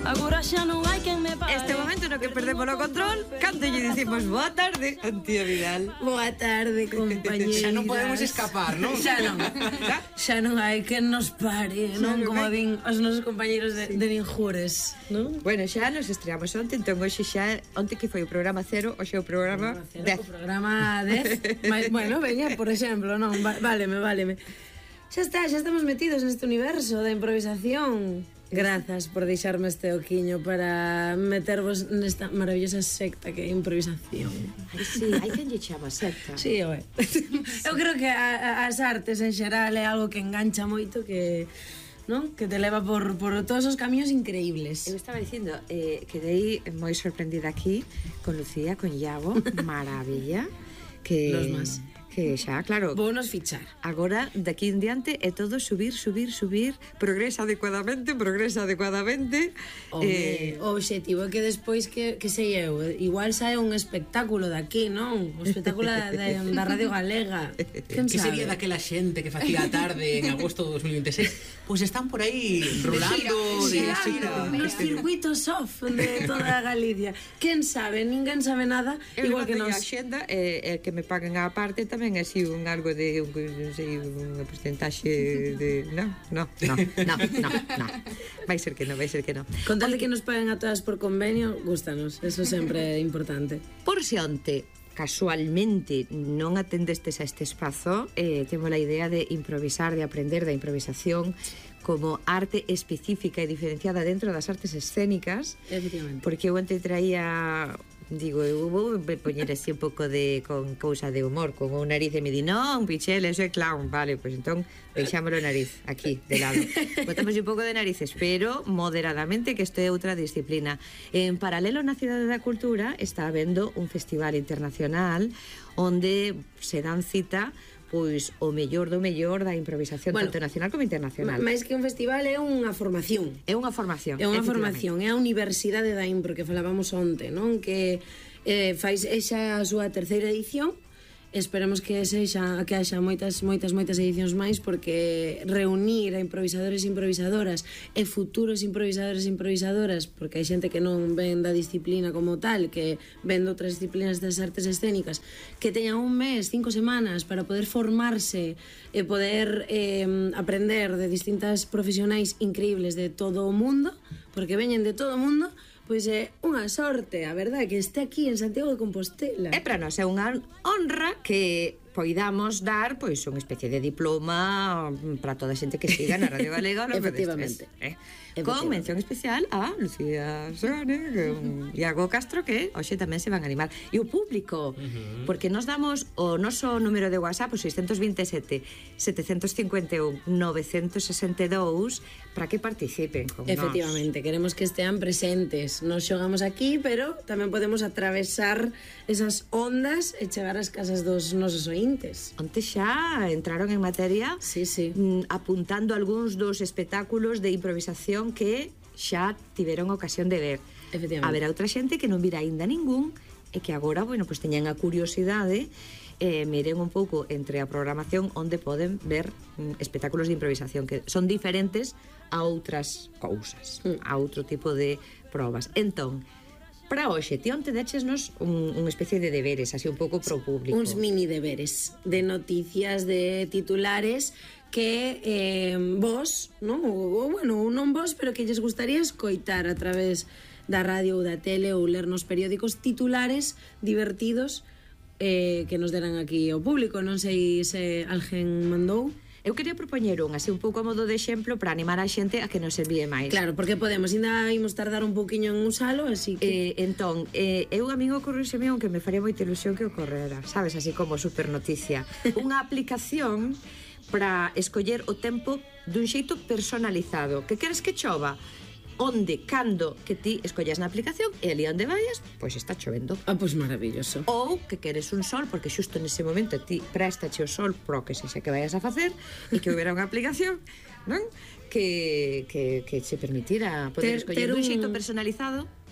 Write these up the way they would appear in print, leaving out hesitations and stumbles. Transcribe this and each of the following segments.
agora xa non hai quen me pare. Este momento no que perdemos o control, cando lle dicimos boa tarde, Antía Vidal. Boa tarde, compañeras. Xa non podemos escapar, non? Xa non hai quen nos pare, non? Como din os nosos compañeros de Ninjures, non? Bueno, xa nos estreamos onte, entón hoxe xa, onte que foi o programa 0, hoxe o programa 10. O programa 10. Bueno, veña, por exemplo, non? Váleme. Xa está, xa estamos metidos neste universo da improvisación. Grazas por deixarme este oquiño para metervos nesta maravillosa secta que é improvisación. Ai, sí, hai quen lle chama secta. Sí, oe. Eu creo que as artes en xeral é algo que engancha moito, que non? Que te leva por todos os camiños increíbles. Eu estaba dicindo, quedei moi sorprendida aquí con Lucía, con Iago, maravilla. Que los más. Que xa, claro, vou nos fichar. Agora, de aquí en diante, é todo subir, progresa adecuadamente. O obxectivo é que despois que sei eu, igual sae un espectáculo daqui, non? O espectáculo da Radio Galega. Que sería daquela xente que facía a tarde en agosto de 2026? Pois están por aí rolando de xira. Nos circuitos off de toda Galicia. Quen sabe? Ninguén sabe nada. Igual que nos. A xenda, que me paguen a parte tamén é así un algo de, non sei, unha porcentaxe de... No. Vai ser que no. Con tal de que nos paguen a todas por convenio, gústanos. Eso sempre é importante. Por se onte casualmente non atendestes a este espazo, temos a idea de improvisar, de aprender da improvisación como arte específica e diferenciada dentro das artes escénicas. Efectivamente. Porque eu ante traía... Digo, eu vou poñer así un pouco de con cousa de humor, con un nariz e me di, non, Pichel, eso é clown. Vale, pois entón deixámoslo nariz aquí, de lado. Botamos un pouco de narices, pero moderadamente, que isto é outra disciplina. En paralelo na Cidade da Cultura está habendo un festival internacional onde se dan cita pois o mellor do mellor da improvisación, tanto nacional como internacional. Mais que un festival é unha formación. É unha formación. É unha formación, é a Universidade da Impro que falábamos onte, non? Que fais esa a súa terceira edición. Esperemos que haxa moitas edicións máis, porque reunir a improvisadores e improvisadoras e futuros improvisadores e improvisadoras, porque hai xente que non ven da disciplina como tal, que ven de outras disciplinas das artes escénicas, que teñan un mes, 5 semanas para poder formarse e poder aprender de distintas profesionais increíbles de todo o mundo, porque veñen de todo o mundo. Pois é unha sorte, a verdade, que este aquí en Santiago de Compostela. É para nós, é unha honra que poidamos dar pois unha especie de diploma para toda a xente que siga na Radio Galega. Efectivamente. Con mención especial a Lucía Sogane e Iago Castro, que hoxe tamén se van a animar. E o público, porque nos damos o noso número de WhatsApp, o 627 751 962, para que participen con nós. Efectivamente, queremos que estean presentes. Nos xogamos aquí, pero tamén podemos atravesar esas ondas e chegar ás casas dos nosos ointes. Onte xa entraron en materia, sí. Apuntando algúns dos espectáculos de improvisación que xa tiveron ocasión de ver. Haberá outra xente que non vira aínda ningún e que agora, pues teñan a curiosidade, miren un pouco entre a programación onde poden ver espectáculos de improvisación que son diferentes a outras cousas, a outro tipo de probas. Entón, para hoxe, ti onte dechesnos unha especie de deberes, así un pouco pro público. Uns mini deberes de noticias, de titulares que vos, non? Ou non vos, pero que lles gustaría escoitar a través da radio ou da tele ou ler nos periódicos, titulares divertidos que nos deran aquí ao público. Non sei se alguén mandou. Eu quería propoñer así un pouco a modo de exemplo para animar a xente a que nos envíe máis. Claro, porque podemos, ainda imos tardar un pouquiño en usalo, así que... Entón, eu a min ocorreuxeme que me faría moita ilusión que ocorrera, sabes, así como super noticia. Unha aplicación para escoller o tempo dun xeito personalizado. Que queres que chova? Onde, cando que ti escollas na aplicación e ali onde vayas, pois está chovendo. Pois maravilloso. Ou que queres un sol, porque xusto nese momento ti préstache o sol pro que sexa que vayas a facer e que houbera unha aplicación, non? Que se permitira poder escoller un xeito personalizado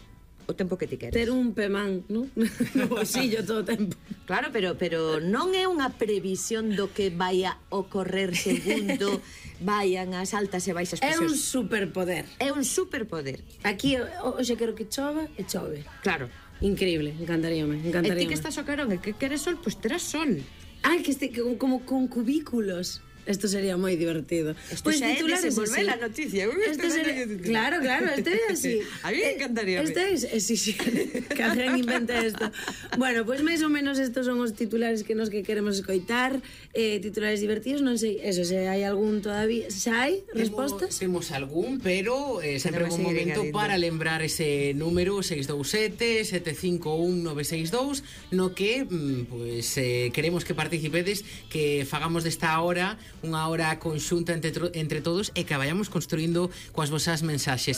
o tempo que ti queres. Ter un pemán, non? No bolsillo todo o tempo. Claro, pero non é unha previsión do que vai a ocorrer segundo vayan as altas e baixas É un presións. superpoder. É un superpoder. Aquí, hoxe quero que chova e chove. Claro. Increíble, encantaríame. E ti que estás ao carón e que queres sol, pois terás sol. Ai, que este como con cubículos. Esto sería moi divertido. Isto xa é desenvolver a noticia. Esto sería... Claro, isto é así. A mí me encantaría. Isto é... Sí, que alguén invente isto. Bueno, pois máis ou menos estos son os titulares que nos que queremos escoitar. Titulares divertidos, non sei, eso, se hai algún todavía. Xa hai respostas? Temos algún, pero sempre un momento para lembrar ese número 627-751-962 no que pues, queremos que participedes, que fagamos desta hora unha hora conxunta entre todos e que vayamos construindo coas vosas mensaxes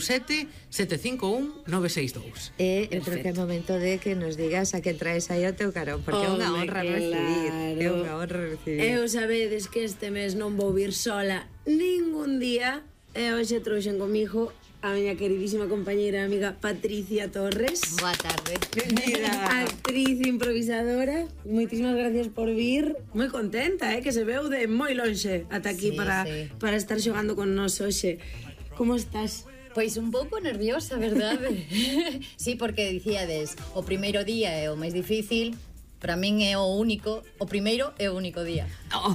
627-751-962. Eu creo que é momento de que nos digas a que traes aí o teu carón, porque é unha honra recibir. É unha honra recibir. Eu sabedes que este mes non vou vir sola ningún día e hoxe trouxen comigo a miña queridísima compañeira e amiga Patricia Torres. Boa tarde. Benvida. Actriz improvisadora. Moitísimas gracias por vir. Moi contenta, que se veu de moi lonxe ata aquí Sí, para estar xogando con nós hoxe. Como estás? Pois un pouco nerviosa, verdade? Sí, porque dicíades, o primeiro día é o máis difícil. Para min é o único, o primeiro é o único día.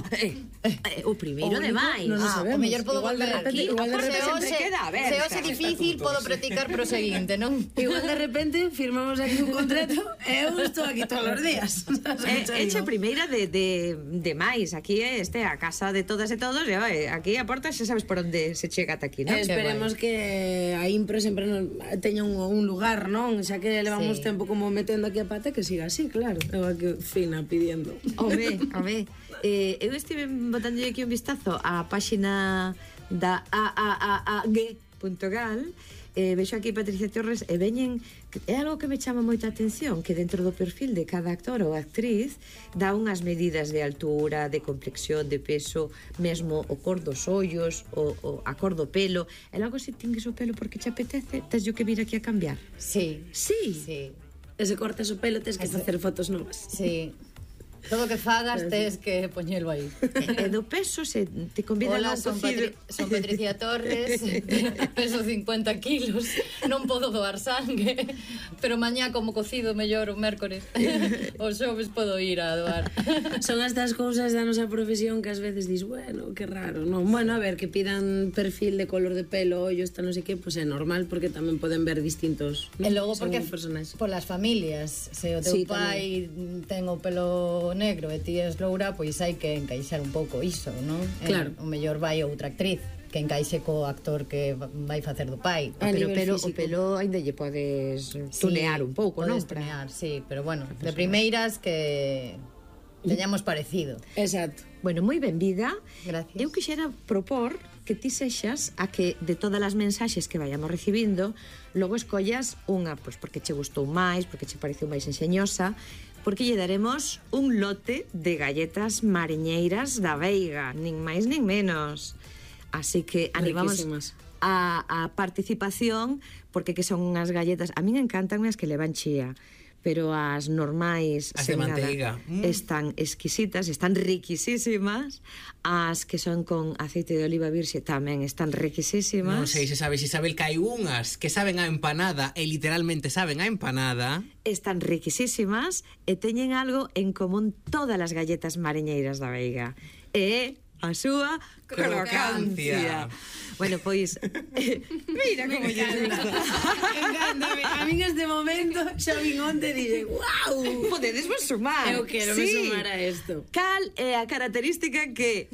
O primeiro de máis. Non o sabemos. O mellor podo Igual de volver repente- aquí. igual de repente sempre queda aberta. Se hoxe é difícil, podo practicar pro seguinte, non? Igual de repente firmamos aquí un contrato e eu estou aquí todos os días. Eche a primeira de máis. Aquí é a casa de todas e todos e aquí a porta xa sabes por onde se chega ata aquí, non? Esperemos que a impro sempre teña un lugar, non? Xa que levamos Sí. tempo como metendo aquí a pata, que siga así, claro. Eu aquí fina pidiendo. Home. Eu estive botando aquí un vistazo á páxina da aag.gal. Vexo aquí Patricia Torres e veñen, é algo que me chama moita atención, que dentro do perfil de cada actor ou actriz dá unhas medidas de altura, de complexión, de peso, mesmo o cor dos ollos, a cor do pelo. E logo se tingues o pelo porque te apetece, tes yo que vir aquí a cambiar. Sí. Sí. Sí. E se cortas o pelo, tens que facer fotos novas. Sí. Todo o que fagas tes que poñelo aí. E do peso se te convidan Hola, a un cocido. son Patricia Torres, peso 50 kilos, non podo doar sangue, pero mañá como cocido mellor o mércores, o xoves podo ir a doar. Son estas cousas da nosa profesión que ás veces dis, bueno, que raro, non? Bueno, a ver, que pidan perfil de color de pelo, ollos, tal, non sei que, pois é normal porque tamén poden ver distintos, non? E logo porque personaxes. polas familias, se o teu Sí, pai ten o pelo negro e ti es loura, pois hai que encaixar un pouco iso, non? Claro. O mellor vai outra actriz que encaixe co actor que vai facer do pai. A nivel Pero o físico. pelo ainda lle podes tunear un pouco, non? Podes tunear, sí, pero bueno, de primeiras que teñamos parecido. Exacto. Bueno, moi benvida. Gracias. Eu quixera propor que ti sexas a que de todas as mensaxes que vayamos recibindo, logo escollas unha, pois porque che gustou máis, porque che pareceu máis enxeñosa, porque lle daremos un lote de galletas mariñeiras da Veiga, nin máis nin menos. Así que animamos Riquísimas. a participación, porque que son unhas galletas, a min encantan as que levan chía, pero as normais As de sen nada, manteiga. están exquisitas, están riquisísimas. As que son con aceite de oliva virxe tamén están riquisísimas. Non sei se sabes, Isabel, que hai unhas que saben a empanada e literalmente saben a empanada. Están riquisísimas e teñen algo en común todas as galletas mariñeiras da Veiga. E a súa crocancia. Bueno, pois mira como lle gusta. Encántame. A min este momento xa vin onte e dixen, wow! Podedes vos sumar. Eu quero me sumar a isto. Cal é a característica que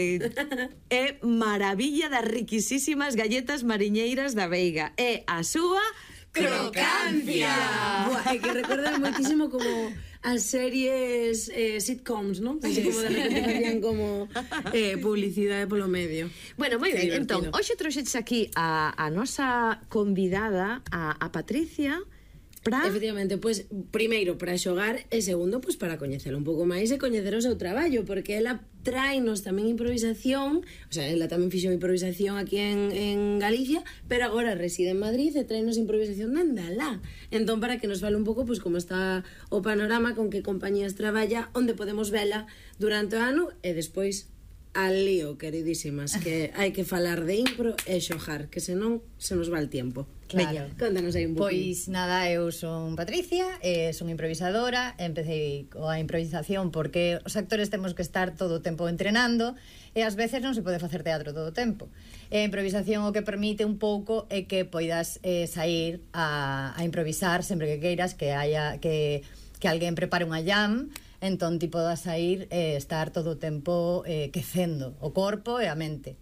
é maravilla das riquisísimas galletas mariñeiras da Veiga? É a súa crocancia. Buah, é que recordan moitísimo como as series sitcoms, non? Así como de repente facían como publicidade polo medio. Bueno, moi Que ben, divertido. entón, hoxe trouxetes aquí a nosa convidada, a Patricia, Efectivamente, pois, primeiro para xogar e segundo, pois para coñecelo un pouco máis e coñecer o seu traballo, porque ela traenos tamén improvisación, o sea, ela tamén fixo improvisación aquí en Galicia, pero agora reside en Madrid e traenos improvisación dende alá. Entón, para que nos fale un pouco, pois, como está o panorama, con que compañías traballa, onde podemos vela durante o ano e despois al lío, queridísimas, que hai que falar de impro e xogar, que senón se nos va el tiempo. Claro. Contanos aí un pouco. Pois nada, eu son Patricia, son improvisadora, empecé coa improvisación porque os actores temos que estar todo o tempo entrenando e ás veces non se pode facer teatro todo o tempo. E a improvisación o que permite un pouco é que poidas sair a improvisar sempre que queiras, que haya que alguén prepare unha jam, entón ti podas sair e estar todo o tempo quecendo o corpo e a mente.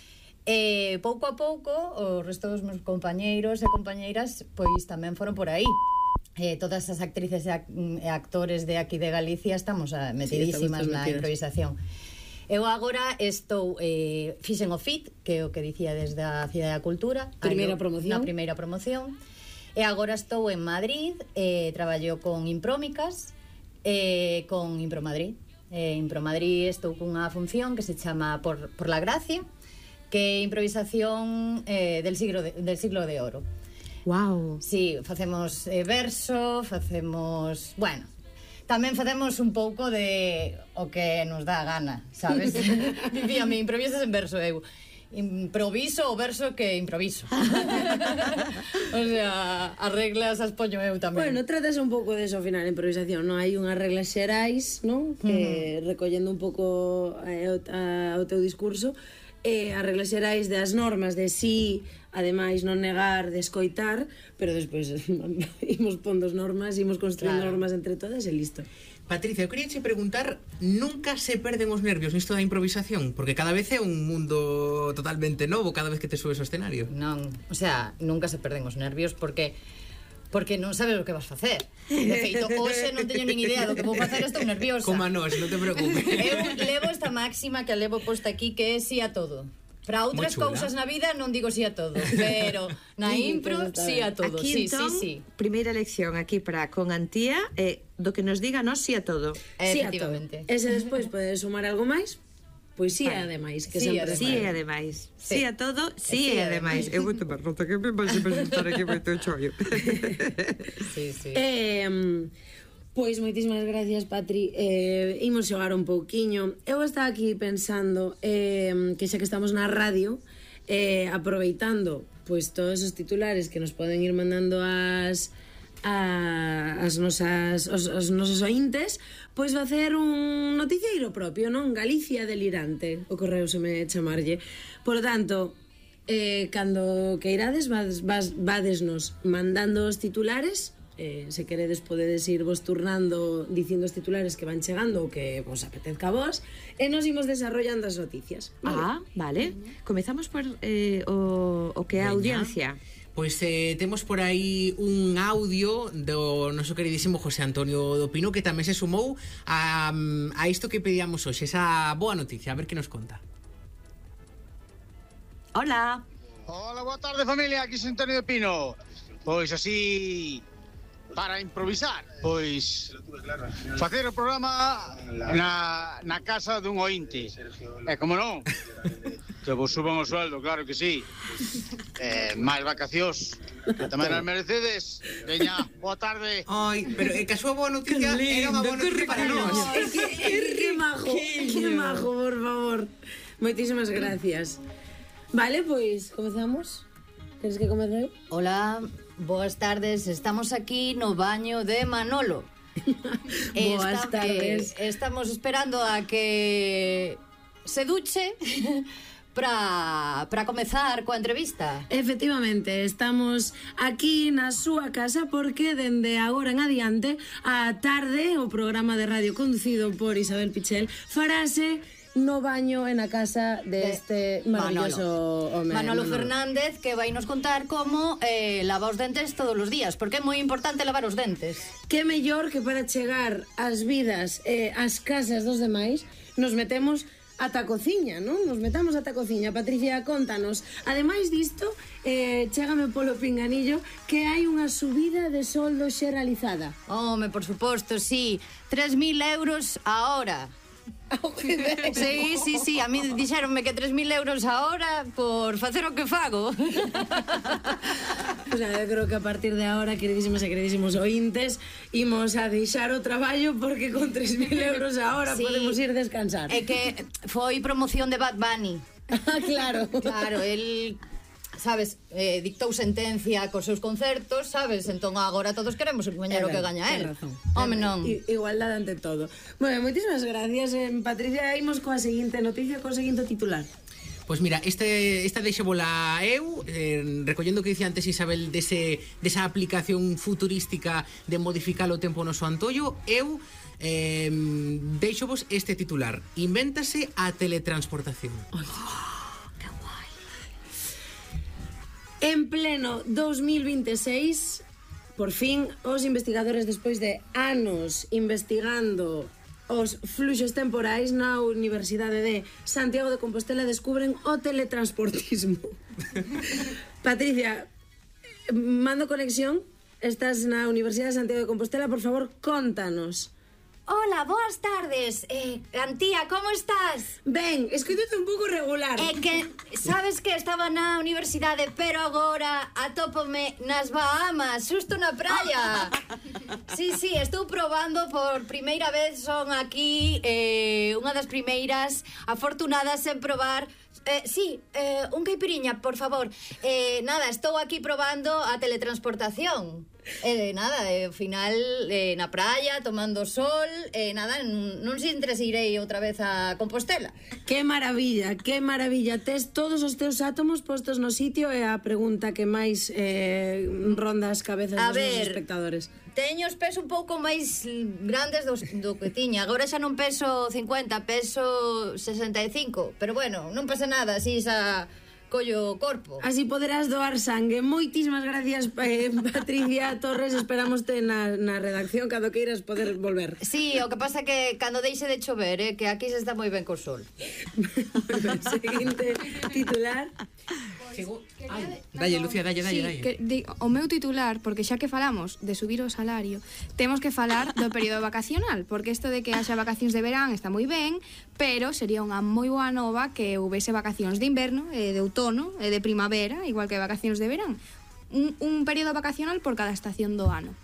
E pouco a pouco o resto dos meus compañeiros e compañeiras pois tamén foron por aí. Todas as actrices e actores de aquí de Galicia estamos metidísimas na improvisación. Eu agora estou fixen o FIT, que é o que dicía desde a Cidade da Cultura, primeira promoción. Na primeira promoción. E agora estou en Madrid, traballo con Imprómicas, con Impro Madrid. Impro Madrid estou cunha función que se chama Por la Gracia, que é improvisación del siglo de oro. Wow. Sí, facemos verso, facemos... Bueno, tamén facemos un pouco de o que nos dá a gana, sabes? Dicíame, improvisas en verso, eu improviso o verso que improviso. O sea, as reglas as poño eu tamén. Bueno, tratas un pouco de eso ao final, improvisación, non? Hai unhas reglas xerais, non? Que recollendo un pouco o teu discurso, as reglas xerais das normas de sí, ademais non negar, de escoitar, pero despois imos pondo as normas, imos construindo normas entre todas e listo. Patricia, eu queria che preguntar, nunca se perden os nervios nisto da improvisación? Porque cada vez é un mundo totalmente novo cada vez que te subes ao escenario. Non, o sea, nunca se perden os nervios porque non sabes o que vas facer. De feito, hoxe non teño nin idea do que vou facer, estou nerviosa. Como a nós, non te preocupes. Eu levo esta máxima que a levo posta aquí, que é sí a todo. Para outras cousas na vida non digo sí a todo, pero na impro sí a todo. Aquí, sí, entón, sí. Primeira lección aquí para con Antía, do que nos diga nos sí a todo. Efectivamente. E se despois podes sumar algo máis, pois sí e ademais, que sempre sí e ademais. Sí a todo, sí e ademais. Eu vou tomar nota que me vais a presentar aquí moito chollo. Sí, sí. Pois moitísimas gracias, Patri. Imos xogar un pouquiño. Eu estaba aquí pensando que xa que estamos na radio, aproveitando pois todos os titulares que nos poden ir mandando os nosos ointes, pois facer un noticieiro propio, non? Galicia delirante, ocorreuseme chamarlle. Por tanto, cando queirades vadesnos mandando os titulares. Se queredes podedes ir vos turnando dicindo os titulares que van chegando ou que vos apetezca a vos e nos imos desarrollando as noticias. Vale. Comezamos por o que é a audiencia. Pois temos por aí un audio do noso queridísimo José Antonio do Pino, que tamén se sumou a isto que pedíamos hoxe, esa boa noticia. A ver que nos conta. Hola. Hola, boa tarde, familia, aquí José Antonio do Pino. Pois así, para improvisar, pois facer o programa na casa dun ointe. E como non, que vos suban o sueldo, claro que sí. Máis vacacións, que tamén as merecedes. Veña, boa tarde. Ai, pero que a súa boa noticia era unha boa noticia para nós. Que majo, por favor. Moitísimas gracias. Vale, pois, comezamos. Queres que comece eu? Hola, boas tardes. Estamos aquí no baño de Manolo. Boas tardes. Estamos esperando a que se duche para comezar coa entrevista. Efectivamente, estamos aquí na súa casa porque dende agora en adiante a tarde o programa de radio conducido por Isabel Pichel farase no baño en a casa deste maravilloso home Manolo Fernández, que vai nos contar como lava os dentes todos os días, porque é moi importante lavar os dentes. Que mellor que para chegar ás vidas ás casas dos demais nos metemos ata a cociña, non? Nos metamos ata a cociña. Patricia, contanos. Ademais disto, chégame polo pinganillo que hai unha subida de soldo xeralizada. Home, por suposto, sí. 3.000 euros a hora. Sí, a mí dixeronme que 3.000 euros a hora por facer o que fago. O sea, eu creo que a partir de ahora, queridísimas e queridísimos ointes, imos a deixar o traballo porque con 3.000 euros a hora podemos ir descansar. É que foi promoción de Bad Bunny. Claro. Claro, el... sabes, dictou sentencia cos seus concertos, sabes? Entón agora todos queremos gañar o que gaña el. Home, non. Igualdade ante todo. Bueno, moitísimas gracias, Patricia. Imos coa seguinte noticia, coa seguinte titular. Pois mira, esta deixébola eu, recollendo o que dicía antes Isabel desa aplicación futurística de modificar o tempo no seu antollo, eu deixovos este titular. Invéntase a teletransportación. En pleno 2026, por fin, os investigadores, despois de anos investigando os fluxos temporais na Universidade de Santiago de Compostela, descubren o teletransportismo. Patricia, mando conexión, estás na Universidade de Santiago de Compostela, por favor, contanos. Hola, boas tardes. Antía, como estás? Ben, escoitote un pouco regular. É que, sabes que estaba na universidade, pero agora atópome nas Bahamas, xusto na praia. Sí, estou probando por primeira vez, son aquí unha das primeiras afortunadas en probar. Un caipiriña, por favor. Nada, estou aquí probando a teletransportación. Ao final na praia, tomando sol, nada, non sei se irei outra vez a Compostela. Que maravilla. Tes todos os teus átomos postos no sitio e a pregunta que máis ronda as cabezas dos nosos espectadores. Teño os pesos un pouco máis grandes do que tiña. Agora xa non peso 50, peso 65. Pero bueno, non pasa nada, así xa collo o corpo. Así poderás doar sangue. Moitísimas gracias, Patricia Torres. Esperámoste na redacción cando queiras poder volver. Sí, o que pasa que cando deixe de chover, que aquí se está moi ben co sol. Seguinte titular. Dalle, Lucía, dalle. O meu titular, porque xa que falamos de subir o salario, temos que falar do período vacacional, porque isto de que haxa vacacións de verán está moi ben, pero sería unha moi boa nova que houvese vacacións de inverno, de outono e de primavera, igual que vacacións de verán. Un período vacacional por cada estación do ano.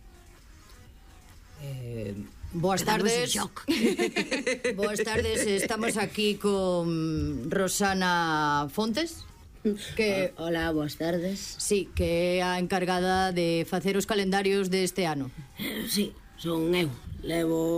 Boas tardes. Boas tardes, estamos aquí con Rosana Fontes. Hola, boas tardes. Sí, que é a encargada de facer os calendarios deste ano. Sí, son eu. Levo